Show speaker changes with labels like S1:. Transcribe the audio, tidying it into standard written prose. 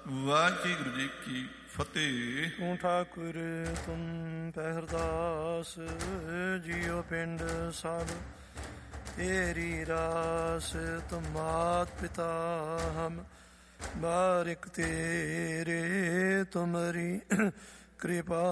S1: ਵਾਹਿਗੁਰੂ ਜੀ ਕੀ ਫਤਿਹ।
S2: ਤੂੰ ਠਾਕੁਰ ਤੁਮ ਪਹਿਰਦਾਸ, ਜੀਉ ਪਿੰਡ ਸਭ ਤੇਰੀ ਰਾਸ। ਤੁਮ ਮਾਤ ਪਿਤਾ ਹਮ ਬਾਰਿਕ ਤੇਰੇ, ਤੁਮਰੀ ਕਿਰਪਾ